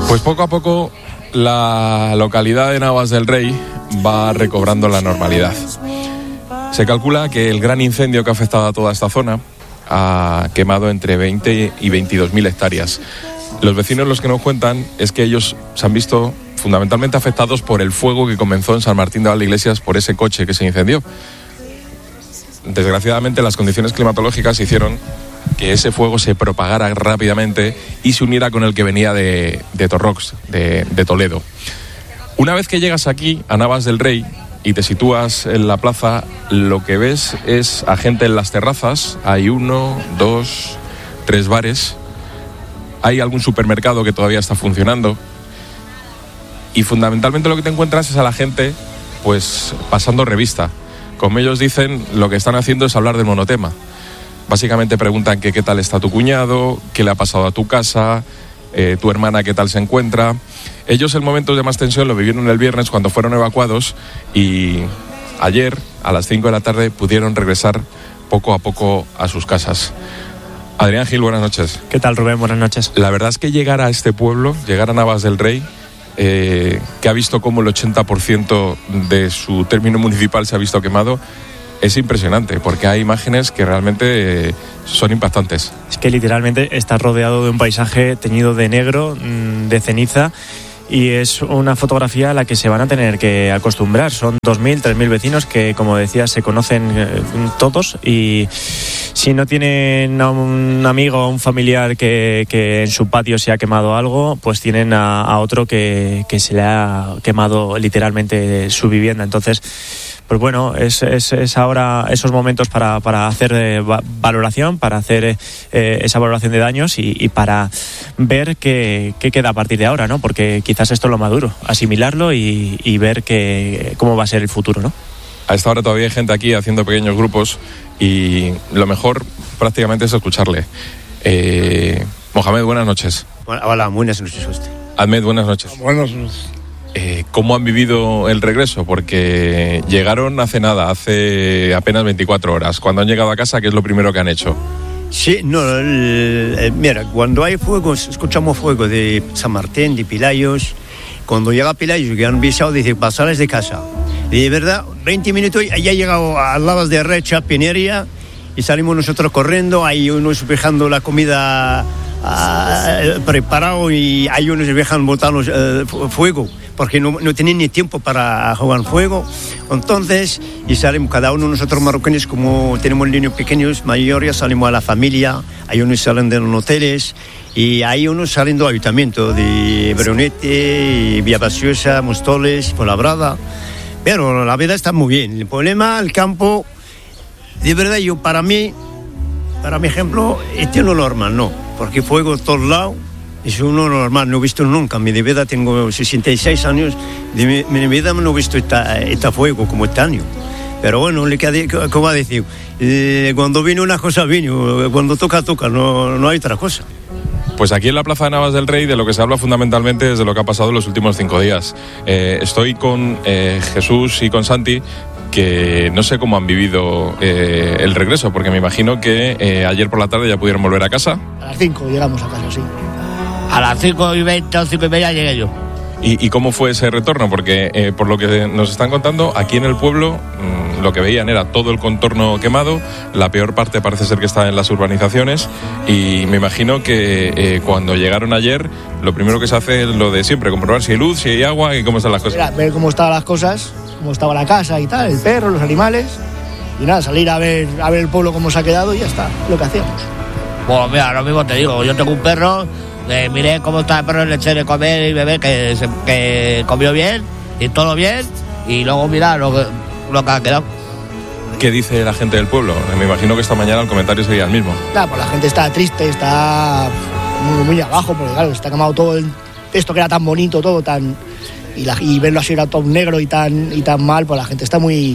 Pues poco a poco la localidad de Navas del Rey va recobrando la normalidad. Se calcula que el gran incendio que ha afectado a toda esta zona ha quemado entre 20 y 22.000 hectáreas. Los vecinos los que nos cuentan es que ellos se han visto fundamentalmente afectados por el fuego que comenzó en San Martín de Valdeiglesias por ese coche que se incendió. Desgraciadamente las condiciones climatológicas hicieron que ese fuego se propagara rápidamente y se uniera con el que venía de Torrox, de Toledo. Una vez que llegas aquí, a Navas del Rey, y te sitúas en la plaza, lo que ves es a gente en las terrazas. Hay 1, 2, 3 bares. Hay algún supermercado que todavía está funcionando. Y fundamentalmente lo que te encuentras es a la gente pues pasando revista. Como ellos dicen, lo que están haciendo es hablar del monotema. Básicamente preguntan que qué tal está tu cuñado, qué le ha pasado a tu casa, tu hermana qué tal se encuentra. Ellos en momentos de más tensión lo vivieron el viernes cuando fueron evacuados y ayer a las 5 de la tarde pudieron regresar poco a poco a sus casas. Adrián Gil, buenas noches. ¿Qué tal, Rubén? Buenas noches. La verdad es que llegar a este pueblo, llegar a Navas del Rey, que ha visto cómo el 80% de su término municipal se ha visto quemado, es impresionante, porque hay imágenes que realmente son impactantes. Es que literalmente está rodeado de un paisaje teñido de negro, de ceniza, y es una fotografía a la que se van a tener que acostumbrar. Son 2.000, 3.000 vecinos que, como decía, se conocen todos, y si no tienen a un amigo o un familiar que en su patio se ha quemado algo, pues tienen a otro que se le ha quemado literalmente su vivienda. Entonces, pues bueno, es ahora esos momentos para hacer valoración, para hacer esa valoración de daños y para ver qué queda a partir de ahora, ¿no? Porque quizás esto es lo más duro, asimilarlo y ver cómo va a ser el futuro, ¿no? A esta hora todavía hay gente aquí haciendo pequeños grupos y lo mejor prácticamente es escucharle. Mohamed, buenas noches. Hola, buenas noches a usted. Ahmed, buenas noches. Buenas noches. ¿Cómo han vivido el regreso? Porque llegaron hace nada, hace apenas 24 horas. Cuando han llegado a casa, ¿qué es lo primero que han hecho? Sí, no, mira, cuando hay fuego, escuchamos fuego de San Martín, de Pilayos. Cuando llega Pilayos, que han avisado, dice, pasarles de casa. Y de verdad, 20 minutos, ya ha llegado a Navas de Recha, Pinería, y salimos nosotros corriendo, hay unos dejando la comida preparado y hay unos dejan botar fuego, porque no tienen ni tiempo para jugar fuego. Entonces, y salimos cada uno nosotros marroquíes, como tenemos niños pequeños, mayores, salimos a la familia, hay unos salen de los hoteles y hay unos saliendo al ayuntamiento de Brunete, Vía Paciosa, Mostoles, Fuenlabrada. Pero la vida está muy bien. El problema, el campo, de verdad, para mi ejemplo, este no es lo normal, no. Porque fuego a todos lados es uno normal, no he visto nunca. En mi vida tengo 66 años, de mi vida no he visto este fuego como este año. Pero bueno, ¿cómo va a decir? Cuando viene una cosa, vino. Cuando toca, no hay otra cosa. Pues aquí en la Plaza de Navas del Rey de lo que se habla fundamentalmente es de lo que ha pasado en los últimos 5 días. Estoy con Jesús y con Santi, que no sé cómo han vivido el regreso, porque me imagino que ayer por la tarde ya pudieron volver a casa. A las 5 llegamos a casa, sí. A las 5:20 o 5:30 llegué yo. ¿Y cómo fue ese retorno? Porque por lo que nos están contando, aquí en el pueblo lo que veían era todo el contorno quemado, la peor parte parece ser que está en las urbanizaciones, y me imagino que cuando llegaron ayer, lo primero que se hace es lo de siempre, comprobar si hay luz, si hay agua y cómo están las cosas. Mira, ver cómo estaban las cosas, cómo estaba la casa y tal, el perro, los animales, y nada, salir a ver el pueblo cómo se ha quedado y ya está, lo que hacíamos. Pues mira, lo mismo te digo, yo tengo un perro, miré cómo está el perro, le eché de comer y beber, que comió bien y todo bien, y luego mira lo que ha quedado. ¿Qué dice la gente del pueblo? Me imagino que esta mañana el comentario sería el mismo. Claro, pues la gente está triste, está muy abajo, porque claro, está quemado todo esto que era tan bonito, todo tan... Y verlo así era todo negro y tan mal, pues la gente está muy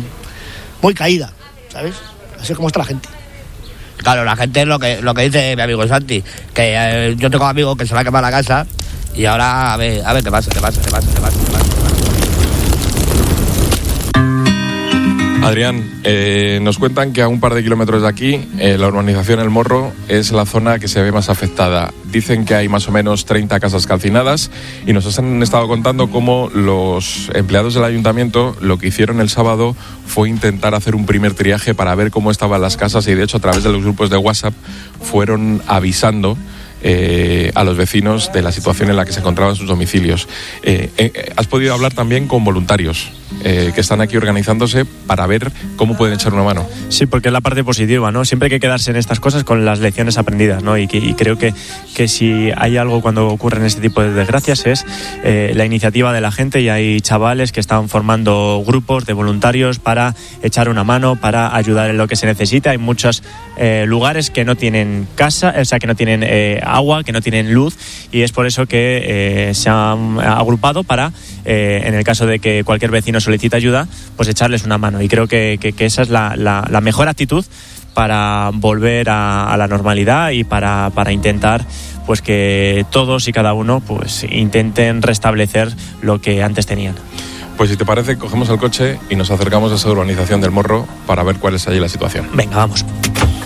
caída, ¿sabes? Así es como está la gente. Claro, la gente es lo que dice mi amigo Santi, que yo tengo amigos que se va a quemar la casa y ahora a ver qué pasa. Adrián, nos cuentan que a un par de kilómetros de aquí, la urbanización El Morro es la zona que se ve más afectada. Dicen que hay más o menos 30 casas calcinadas y nos han estado contando cómo los empleados del ayuntamiento lo que hicieron el sábado fue intentar hacer un primer triaje para ver cómo estaban las casas y de hecho a través de los grupos de WhatsApp fueron avisando a los vecinos de la situación en la que se encontraban sus domicilios. Has podido hablar también con voluntarios que están aquí organizándose para ver cómo pueden echar una mano. Sí, porque es la parte positiva, ¿no? Siempre hay que quedarse en estas cosas con las lecciones aprendidas, ¿no? Y creo que si hay algo cuando ocurren este tipo de desgracias es la iniciativa de la gente, y hay chavales que están formando grupos de voluntarios para echar una mano, para ayudar en lo que se necesita. Hay muchos lugares que no tienen casa, o sea, que no tienen agua, que no tienen luz, y es por eso que se han agrupado para, en el caso de que cualquier vecino solicite ayuda, pues echarles una mano. Y creo que esa es la mejor actitud para volver a la normalidad y para intentar pues que todos y cada uno pues intenten restablecer lo que antes tenían. Pues si te parece, cogemos el coche y nos acercamos a esa urbanización del Morro para ver cuál es allí la situación. Venga, vamos.